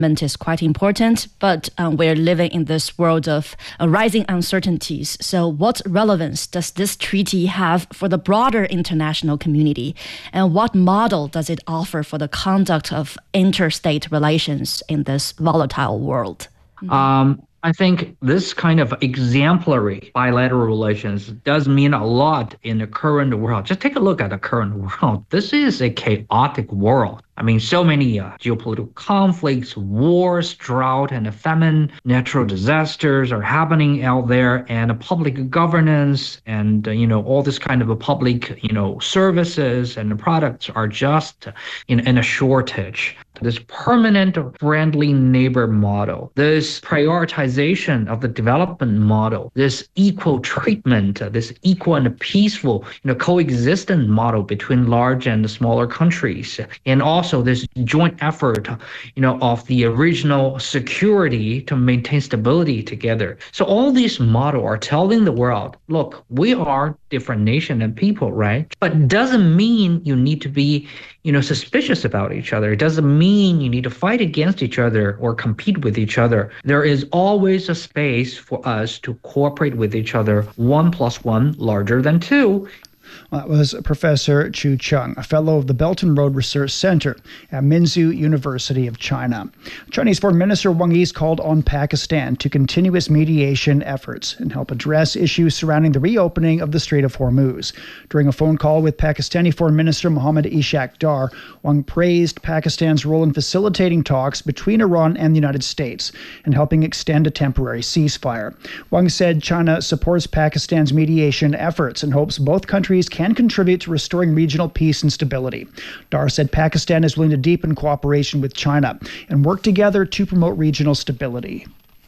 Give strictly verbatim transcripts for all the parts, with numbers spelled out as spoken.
is quite important, but um, we're living in this world of uh, rising uncertainties. So what relevance does this treaty have for the broader international community? And what model does it offer for the conduct of interstate relations in this volatile world? Um, I think this kind of exemplary bilateral relations does mean a lot in the current world. Just take a look at the current world. This is a chaotic world. I mean, so many uh, geopolitical conflicts, wars, drought, and famine, natural disasters are happening out there, and public governance and, uh, you know, all this kind of a public, you know, services and products are just in, in a shortage. This permanent friendly neighbor model, this prioritization of the development model, this equal treatment, uh, this equal and peaceful, you know, coexistent model between large and smaller countries, and also this joint effort, you know, of the regional security to maintain stability together. So all these models are telling the world, look, we are different nation and people, right? But doesn't mean you need to be, you know, suspicious about each other. It doesn't mean you need to fight against each other or compete with each other. There is always a space for us to cooperate with each other. One plus one larger than two. That was Professor Chu Chung, a fellow of the Belt and Road Research Center at Minzu University of China. Chinese Foreign Minister Wang Yi called on Pakistan to continue its mediation efforts and help address issues surrounding the reopening of the Strait of Hormuz. During a phone call with Pakistani Foreign Minister Mohammad Ishaq Dar, Wang praised Pakistan's role in facilitating talks between Iran and the United States and helping extend a temporary ceasefire. Wang said China supports Pakistan's mediation efforts and hopes both countries can can contribute to restoring regional peace and stability. Dar said Pakistan is willing to deepen cooperation with China and work together to promote regional stability.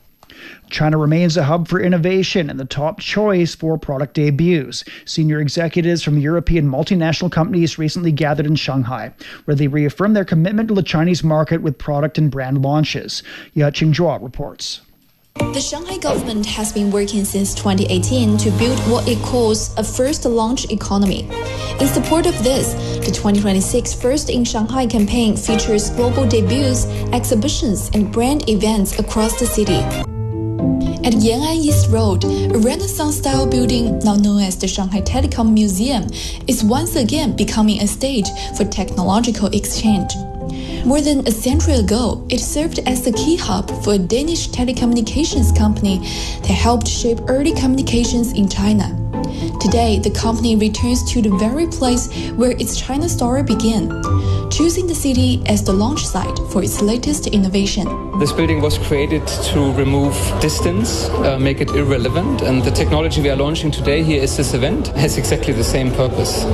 China remains a hub for innovation and the top choice for product debuts. Senior executives from European multinational companies recently gathered in Shanghai, where they reaffirmed their commitment to the Chinese market with product and brand launches. Ya Qingjua reports. The Shanghai government has been working since twenty eighteen to build what it calls a first launch economy. In support of this, the twenty twenty-six First in Shanghai campaign features global debuts, exhibitions, and brand events across the city. At Yan'an East Road, a Renaissance-style building now known as the Shanghai Telecom Museum is once again becoming a stage for technological exchange. More than a century ago, it served as the key hub for a Danish telecommunications company that helped shape early communications in China. Today, the company returns to the very place where its China story began, choosing the city as the launch site for its latest innovation. This building was created to remove distance, uh, make it irrelevant, and the technology we are launching today here is this event has exactly the same purpose.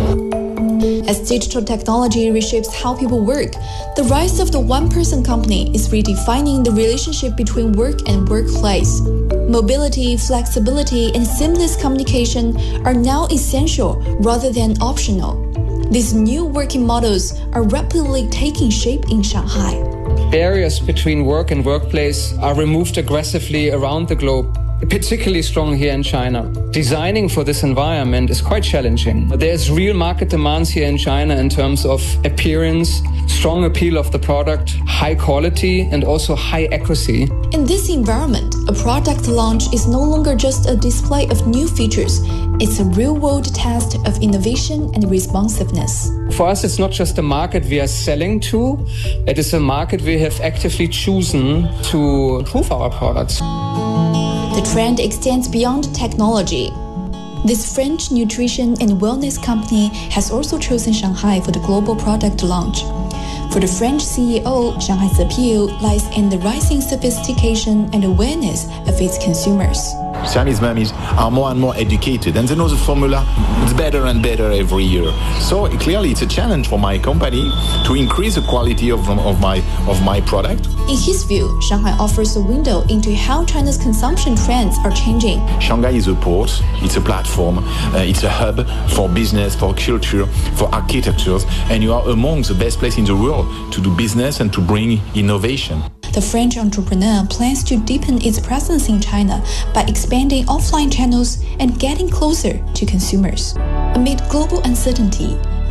As digital technology reshapes how people work, the rise of the one-person company is redefining the relationship between work and workplace. Mobility, flexibility, and seamless communication are now essential rather than optional. These new working models are rapidly taking shape in Shanghai. Barriers between work and workplace are removed aggressively around the globe, particularly strong here in China. Designing for this environment is quite challenging. There's real market demands here in China in terms of appearance, strong appeal of the product, high quality, and also high accuracy. In this environment, a product launch is no longer just a display of new features. It's a real-world test of innovation and responsiveness. For us, it's not just a market we are selling to, it is a market we have actively chosen to improve our products. The trend extends beyond technology. This French nutrition and wellness company has also chosen Shanghai for the global product launch. For the French C E O, Shanghai's appeal lies in the rising sophistication and awareness of its consumers. Chinese mummies are more and more educated and they know the formula it's better and better every year. So clearly it's a challenge for my company to increase the quality of, of, my, of my product. In his view, Shanghai offers a window into how China's consumption trends are changing. Shanghai is a port, it's a platform, uh, it's a hub for business, for culture, for architectures, and you are among the best places in the world to do business and to bring innovation. The French entrepreneur plans to deepen its presence in China by expanding offline channels and getting closer to consumers. Amid global uncertainty,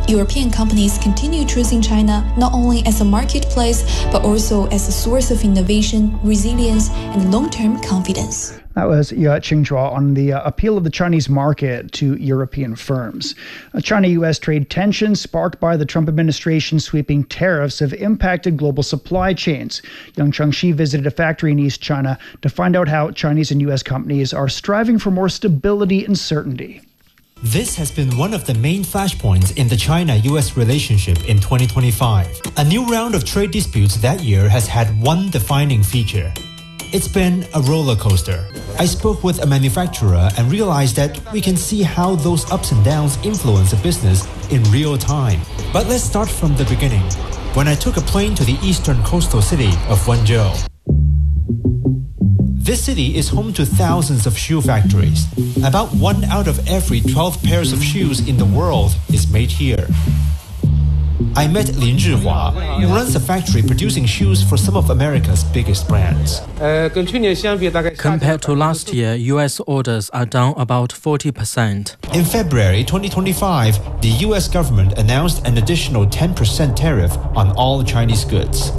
European companies continue choosing China not only as a marketplace, but also as a source of innovation, resilience, and long-term confidence. That was Ye Qingzhuo on the uh, appeal of the Chinese market to European firms. Uh, China-U S trade tensions sparked by the Trump administration's sweeping tariffs have impacted global supply chains. Yang Chengxi visited a factory in East China to find out how Chinese and U S companies are striving for more stability and certainty. This has been one of the main flashpoints in the China-U S relationship in twenty twenty-five. A new round of trade disputes that year has had one defining feature. It's been a roller coaster. I spoke with a manufacturer and realized that we can see how those ups and downs influence a business in real time. But let's start from the beginning, when I took a plane to the eastern coastal city of Wenzhou. This city is home to thousands of shoe factories. About one out of every twelve pairs of shoes in the world is made here. I met Lin Zhihua, who runs a factory producing shoes for some of America's biggest brands. Compared to last year, U S orders are down about forty percent. In February twenty twenty-five, the U S government announced an additional ten percent tariff on all Chinese goods.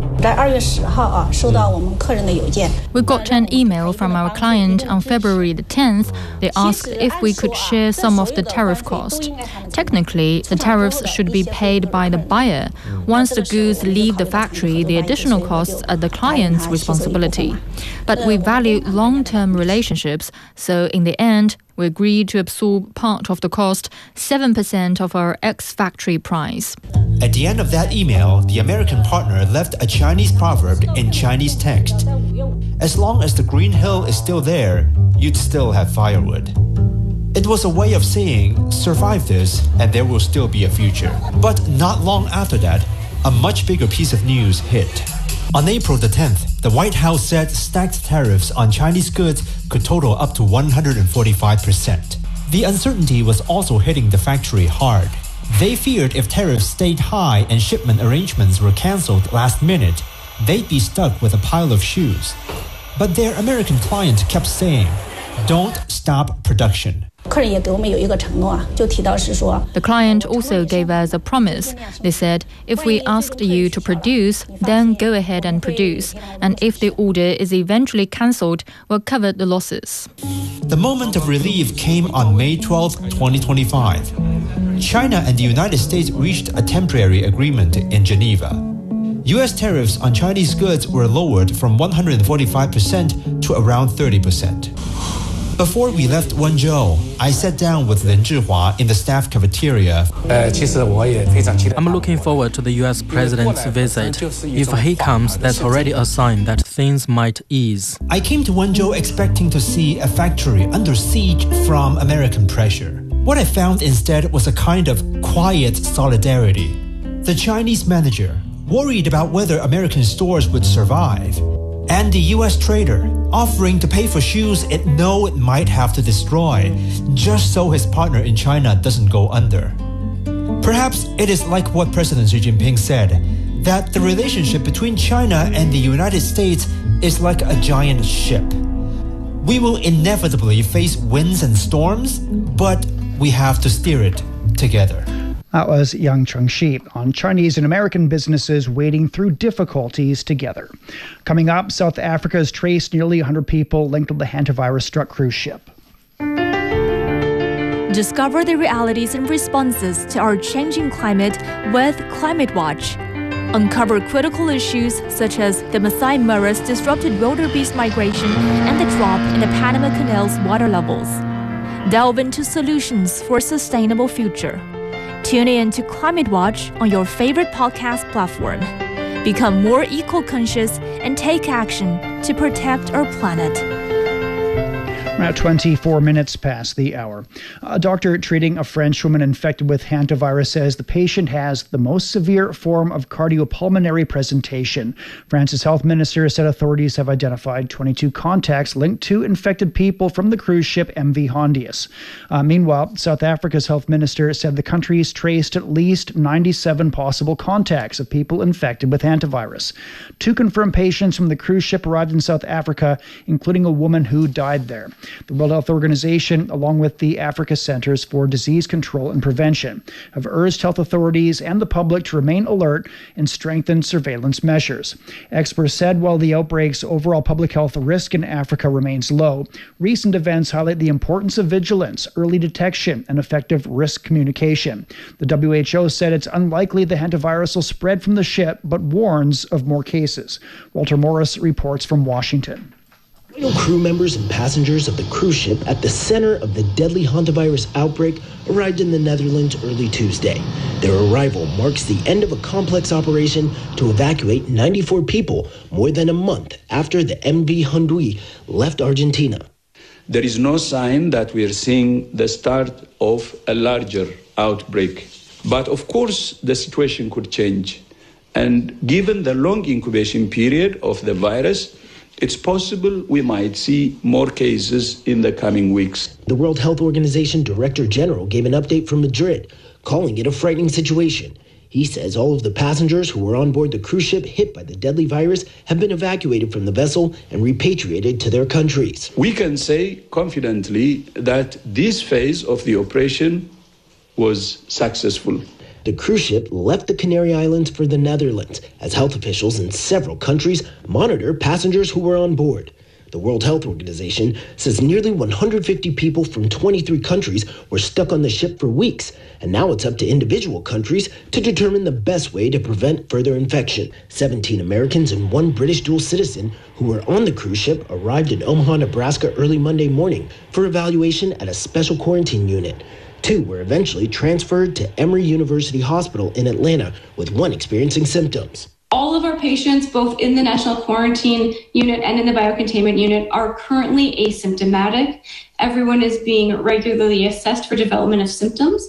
We got an email from our client on February the tenth. They asked if we could share some of the tariff cost. Technically, the tariffs should be paid by the buyer. Once the goods leave the factory, the additional costs are the client's responsibility. But we value long-term relationships, so in the end, we agreed to absorb part of the cost, seven percent of our ex-factory price. At the end of that email, the American partner left a Chinese proverb in Chinese text. As long as the green hill is still there, you'd still have firewood. It was a way of saying, survive this, and there will still be a future. But not long after that, a much bigger piece of news hit. On April the tenth, the White House said stacked tariffs on Chinese goods could total up to one hundred forty-five percent. The uncertainty was also hitting the factory hard. They feared if tariffs stayed high and shipment arrangements were cancelled last minute, they'd be stuck with a pile of shoes. But their American client kept saying, "Don't stop production." The client also gave us a promise. They said, if we asked you to produce, then go ahead and produce. And if the order is eventually cancelled, we'll cover the losses. The moment of relief came on May twelfth, twenty twenty-five. China and the United States reached a temporary agreement in Geneva. U S tariffs on Chinese goods were lowered from one hundred forty-five percent to around thirty percent. Before we left Wenzhou, I sat down with Lin Zhihua in the staff cafeteria. I'm looking forward to the U S president's visit. If he comes, that's already a sign that things might ease. I came to Wenzhou expecting to see a factory under siege from American pressure. What I found instead was a kind of quiet solidarity. The Chinese manager, worried about whether American stores would survive, and the U S trader, offering to pay for shoes it know it might have to destroy, just so his partner in China doesn't go under. Perhaps it is like what President Xi Jinping said, that the relationship between China and the United States is like a giant ship. We will inevitably face winds and storms, but we have to steer it together. That was Yang Chengxi on Chinese and American businesses wading through difficulties together. Coming up, South Africa has traced nearly one hundred people linked to the hantavirus-struck cruise ship. Discover the realities and responses to our changing climate with Climate Watch. Uncover critical issues such as the Masai Mara's disrupted wildebeest migration and the drop in the Panama Canal's water levels. Delve into solutions for a sustainable future. Tune in to Climate Watch on your favorite podcast platform. Become more eco-conscious and take action to protect our planet. Now twenty-four minutes past the hour. A doctor treating a French woman infected with hantavirus says the patient has the most severe form of cardiopulmonary presentation. France's health minister said authorities have identified twenty-two contacts linked to infected people from the cruise ship M V Hondius. Uh, meanwhile, South Africa's health minister said the country's traced at least ninety-seven possible contacts of people infected with hantavirus. Two confirmed patients from the cruise ship arrived in South Africa, including a woman who died there. The World Health Organization, along with the Africa Centers for Disease Control and Prevention, have urged health authorities and the public to remain alert and strengthen surveillance measures. Experts said while the outbreak's overall public health risk in Africa remains low, recent events highlight the importance of vigilance, early detection, and effective risk communication. The W H O said it's unlikely the hantavirus will spread from the ship, but warns of more cases. Walter Morris reports from Washington. Crew members and passengers of the cruise ship at the center of the deadly hantavirus outbreak arrived in the Netherlands early Tuesday. Their arrival marks the end of a complex operation to evacuate ninety-four people more than a month after the M V Handui left Argentina. There is no sign that we are seeing the start of a larger outbreak. But of course, the situation could change. And given the long incubation period of the virus, it's possible we might see more cases in the coming weeks. The World Health Organization Director General gave an update from Madrid, calling it a frightening situation. He says all of the passengers who were on board the cruise ship hit by the deadly virus have been evacuated from the vessel and repatriated to their countries. We can say confidently that this phase of the operation was successful. The cruise ship left the Canary Islands for the Netherlands as health officials in several countries monitor passengers who were on board. The World Health Organization says nearly one hundred fifty people from twenty-three countries were stuck on the ship for weeks, and now it's up to individual countries to determine the best way to prevent further infection. seventeen Americans and one British dual citizen who were on the cruise ship arrived in Omaha, Nebraska early Monday morning for evaluation at a special quarantine unit. Two were eventually transferred to Emory University Hospital in Atlanta, with one experiencing symptoms. All of our patients, both in the National Quarantine Unit and in the Biocontainment Unit, are currently asymptomatic. Everyone is being regularly assessed for development of symptoms.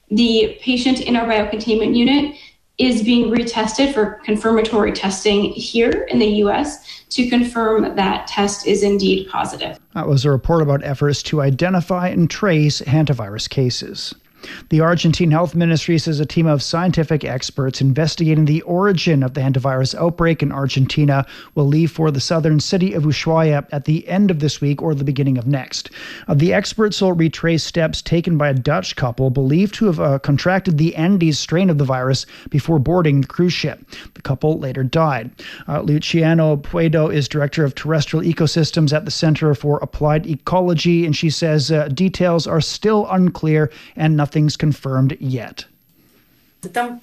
The patient in our Biocontainment Unit is being retested for confirmatory testing here in the U S to confirm that test is indeed positive. That was a report about efforts to identify and trace hantavirus cases. The Argentine Health Ministry says a team of scientific experts investigating the origin of the hantavirus outbreak in Argentina will leave for the southern city of Ushuaia at the end of this week or the beginning of next. Uh, the experts will retrace steps taken by a Dutch couple believed to have uh, contracted the Andes strain of the virus before boarding the cruise ship. The couple later died. Uh, Luciano Puedo is director of terrestrial ecosystems at the Center for Applied Ecology, and she says uh, details are still unclear and nothing Nothing's confirmed yet. They're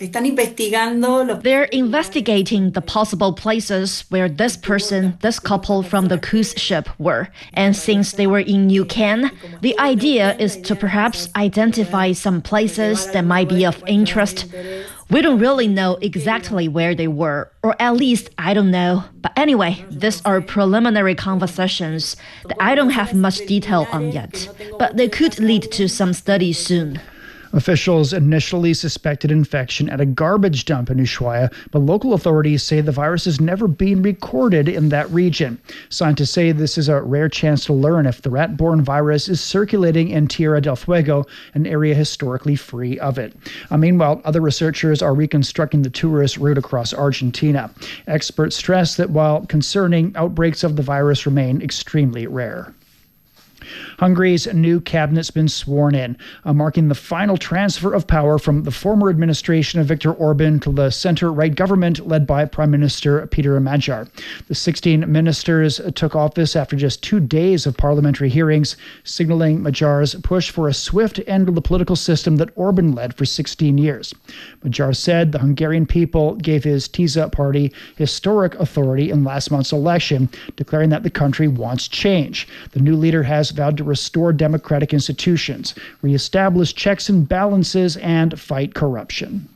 investigating the possible places where this person, this couple from the cruise ship were. And since they were in New Cannes, the idea is to perhaps identify some places that might be of interest. We don't really know exactly where they were, or at least I don't know. But anyway, these are preliminary conversations that I don't have much detail on yet. But they could lead to some studies soon. Officials initially suspected infection at a garbage dump in Ushuaia, but local authorities say the virus has never been recorded in that region. Scientists say this is a rare chance to learn if the rat-borne virus is circulating in Tierra del Fuego, an area historically free of it. Uh, meanwhile, other researchers are reconstructing the tourist route across Argentina. Experts stress that while concerning, outbreaks of the virus remain extremely rare. Hungary's new cabinet's been sworn in, uh, marking the final transfer of power from the former administration of Viktor Orban to the center-right government led by Prime Minister Peter Magyar. The sixteen ministers took office after just two days of parliamentary hearings, signaling Magyar's push for a swift end to the political system that Orban led for sixteen years. Magyar said the Hungarian people gave his Tiza party historic authority in last month's election, declaring that the country wants change. The new leader has vowed to restore democratic institutions, reestablish checks and balances, and fight corruption.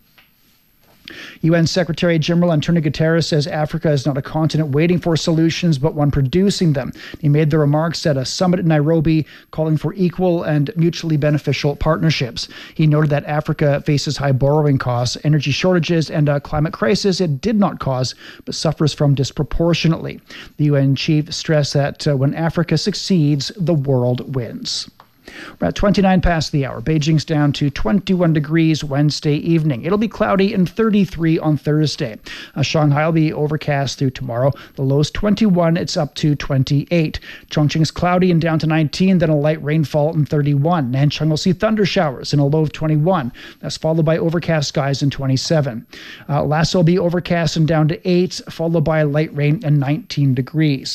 U N Secretary General Antonio Guterres says Africa is not a continent waiting for solutions, but one producing them. He made the remarks at a summit in Nairobi, calling for equal and mutually beneficial partnerships. He noted that Africa faces high borrowing costs, energy shortages, and a climate crisis it did not cause, but suffers from disproportionately. The U N chief stressed that uh, when Africa succeeds, the world wins. We're at twenty-nine past the hour. Beijing's down to twenty-one degrees Wednesday evening. It'll be cloudy and thirty-three on Thursday. Uh, Shanghai will be overcast through tomorrow. The low's twenty-one. It's up to twenty-eight. Chongqing's cloudy and down to nineteen, then a light rainfall and thirty-one. Nanchang will see thunder showers and a low of twenty-one. That's followed by overcast skies and twenty-seven. Uh, Lhasa will be overcast and down to eight, followed by light rain and nineteen degrees.